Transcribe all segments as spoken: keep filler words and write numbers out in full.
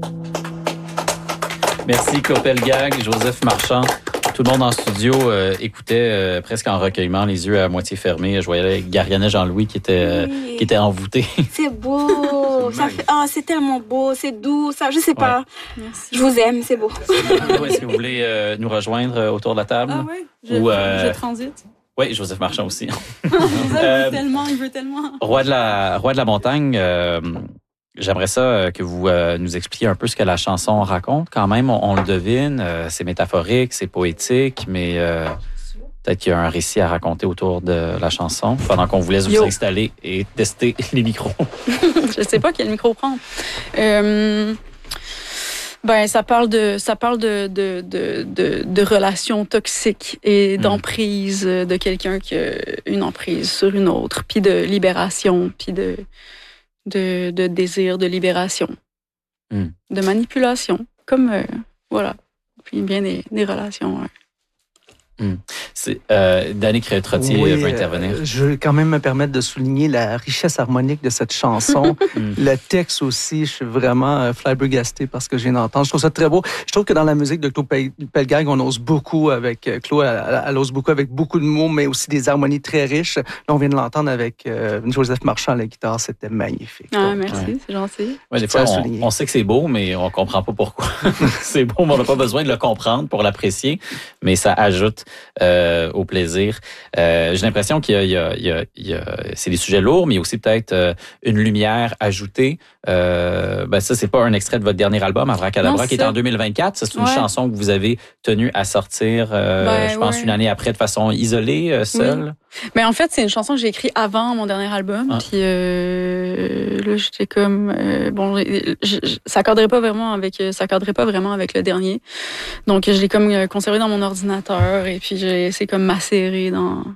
Merci Claude Pelgag, Joseph Marchand. Tout le monde en studio euh, écoutait euh, presque en recueillement, les yeux à moitié fermés. Je voyais Gariana Jean-Louis qui était euh, oui. qui était envoûté. C'est beau, ça fait, oh, c'est tellement beau, c'est doux, ça, je sais pas. Ouais. Merci. Je vous aime, c'est beau. Est-ce que vous voulez euh, nous rejoindre euh, autour de la table? Ah oui, je, Ou, euh, je transite. Oui, Joseph Marchand aussi. il veut tellement, il veut tellement. Roi de la Roi de la montagne. Euh, J'aimerais ça que vous euh, nous expliquiez un peu ce que la chanson raconte. Quand même, on, on le devine, euh, c'est métaphorique, c'est poétique, mais euh, peut-être qu'il y a un récit à raconter autour de la chanson pendant qu'on vous laisse vous Yo. installer et tester les micros. Je sais pas quel micro prendre. Euh, ben, ça parle de ça parle de de de de, de relations toxiques et d'emprise mmh. de quelqu'un qui a une emprise sur une autre, puis de libération, puis de De, de désir, de libération, mm. de manipulation, comme, euh, voilà, puis bien des, des relations. Ouais. Mm. C'est, euh, Danick Trottier oui, veut intervenir. Euh, je veux quand même me permettre de souligner la richesse harmonique de cette chanson. mm. Le texte aussi, je suis vraiment euh, flabbergasté parce que je viens d'entendre. Je trouve ça très beau. Je trouve que dans la musique de Claude Pelgag, on ose beaucoup avec euh, Claude, elle, elle ose beaucoup avec beaucoup de mots, mais aussi des harmonies très riches. Là, on vient de l'entendre avec euh, Joseph Marchand à la guitare. C'était magnifique. Ah, donc, merci, ouais. c'est gentil. Ouais, des fois, on, on sait que c'est beau, mais on comprend pas pourquoi. C'est beau, mais on n'a pas besoin de le comprendre pour l'apprécier, mais ça ajoute euh, au plaisir. Euh, j'ai l'impression qu'il y a, il y a, il y a, il y a c'est des sujets lourds, mais il y a aussi peut-être euh, une lumière ajoutée. Euh, ben ça, c'est pas un extrait de votre dernier album, Abracadabra, non, qui est en deux mille vingt-quatre. Ça, c'est une ouais. chanson que vous avez tenu à sortir, euh, ben, je pense, ouais. une année après, de façon isolée, euh, seule. Oui. Mais en fait, c'est une chanson que j'ai écrite avant mon dernier album. Ah. Puis euh, là, j'étais comme euh, bon, je, je, ça cadrait pas vraiment avec, ça cadrait pas vraiment avec le dernier. Donc, je l'ai comme conservé dans mon ordinateur et puis j'ai essayé comme macérer dans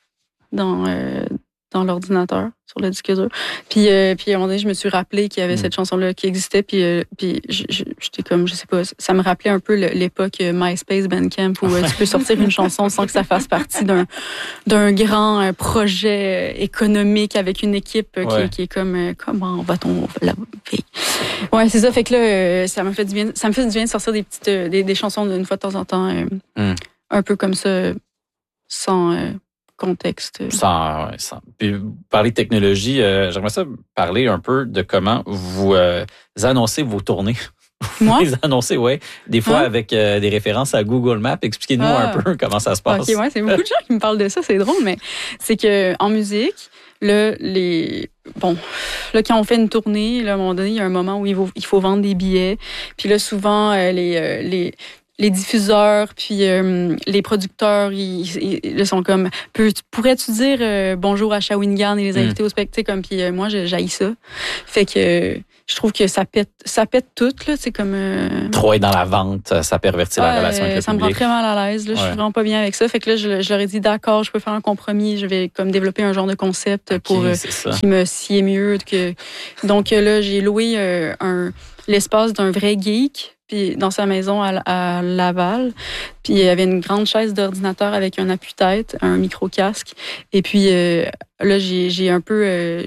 dans euh, dans l'ordinateur, sur le disque dur. Puis, euh, puis à un moment donné, je me suis rappelé qu'il y avait mmh. cette chanson-là qui existait. Puis, euh, puis j'étais comme, je sais pas, ça me rappelait un peu l'époque MySpace, Bandcamp, où euh, tu peux sortir une chanson sans que ça fasse partie d'un d'un grand euh, projet économique avec une équipe euh, ouais. qui, qui est comme, euh, comment va-t-on la vie? Ouais, c'est ça. Fait que là, euh, ça m'a fait du bien, ça me fait du bien de sortir des petites, euh, des, des chansons d'une fois de temps en temps, euh, mmh. un peu comme ça, sans... Euh, contexte. Sans, sans. Puis, parler de technologie, euh, j'aimerais ça parler un peu de comment vous euh, annoncez vos tournées. Moi? Vous les annoncez, oui. Des fois, ah. avec euh, des références à Google Maps. Expliquez-nous ah. un peu comment ça se passe. OK, ouais, c'est beaucoup de gens qui me parlent de ça. C'est drôle, mais c'est que en musique, là, les... Bon, là, quand on fait une tournée, là, à un moment donné, il y a un moment où il faut, il faut vendre des billets. Puis là, souvent, euh, les... Euh, les les diffuseurs puis euh, les producteurs ils, ils, ils sont comme peux, pourrais-tu dire euh, bonjour à Shawinigan et les inviter mm. au spectacle comme puis euh, moi j'haïs ça fait que euh, je trouve que ça pète ça pète tout là c'est comme euh... trop être dans la vente ça pervertit ouais, la relation avec le ça public. Me rend très mal à l'aise là ouais. Je suis vraiment pas bien avec ça fait que là je, je leur ai dit d'accord je peux faire un compromis je vais comme développer un genre de concept okay, pour euh, qui me sied mieux que donc là j'ai loué euh, un l'espace d'un vrai geek puis dans sa maison à, à Laval. Puis il y avait une grande chaise d'ordinateur avec un appuie-tête, un micro-casque. Et puis euh, là, j'ai, j'ai un peu... Euh,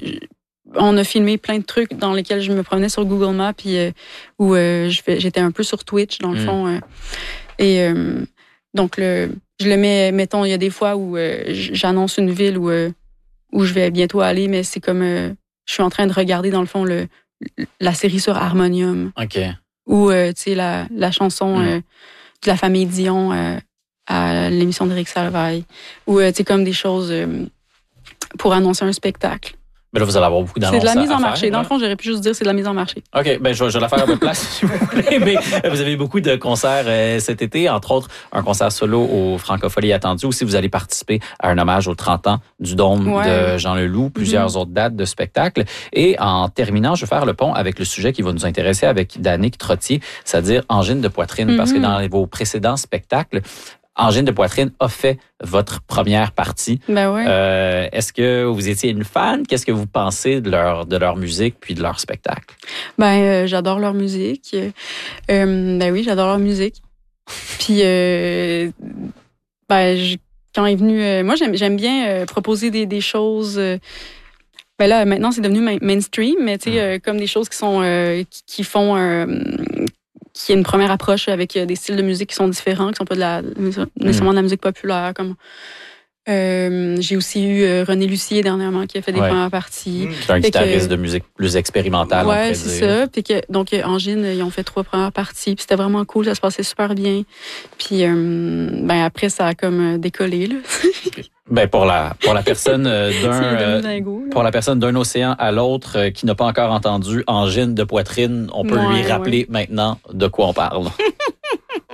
on a filmé plein de trucs dans lesquels je me promenais sur Google Maps, puis euh, où euh, je fais, j'étais un peu sur Twitch, dans le mm. fond. Euh, et euh, donc, le, je le mets... Mettons, il y a des fois où euh, j'annonce une ville où, euh, où je vais bientôt aller, mais c'est comme... Euh, je suis en train de regarder, dans le fond, le, la série sur Harmonium. OK. Ou, euh, tu sais, la, la chanson mmh. euh, de la famille Dion euh, à l'émission d'Éric Salvaille. Ou, euh, tu sais, comme des choses euh, pour annoncer un spectacle. Mais là, vous allez avoir beaucoup d'annonces. C'est de la mise en marché. Faire, Dans le fond, j'aurais pu juste dire c'est de la mise en marché. OK, ben je vais, je vais la faire à votre place, si vous voulez. Mais vous avez beaucoup de concerts euh, cet été, entre autres un concert solo au Francophonie attendu. Aussi, vous allez participer à un hommage aux trente ans du Dôme ouais. de Jean Leloup, plusieurs mm-hmm. autres dates de spectacles. Et en terminant, je vais faire le pont avec le sujet qui va nous intéresser avec Danick Trottier, c'est-à-dire angine de poitrine. Mm-hmm. Parce que dans vos précédents spectacles, angine de poitrine a fait votre première partie. Ben ouais. Euh, est-ce que vous étiez une fan? Qu'est-ce que vous pensez de leur, de leur musique puis de leur spectacle? Ben, euh, j'adore leur musique. Euh, ben oui, j'adore leur musique. Puis, euh, ben, je, quand est venu... Euh, moi, j'aime, j'aime bien euh, proposer des, des choses... Euh, Ben là, maintenant, c'est devenu mainstream, mais tu sais, mm. euh, comme des choses qui sont euh, qui, qui font euh, qui est une première approche avec des styles de musique qui sont différents, qui sont pas de la nécessairement mm. de la musique populaire, comme. Euh, j'ai aussi eu euh, René Lucier dernièrement qui a fait des ouais. premières parties. Mmh. C'est un guitariste que, de musique plus expérimentale. Ouais, c'est ça. Puis que, donc, Angine, ils ont fait trois premières parties. Puis c'était vraiment cool, ça se passait super bien. Puis euh, ben, après, ça a comme décollé. Là. Ben pour la pour la personne euh, d'un euh, pour la personne d'un océan à l'autre euh, qui n'a pas encore entendu angine de poitrine, on peut ouais, lui rappeler ouais. maintenant de quoi on parle.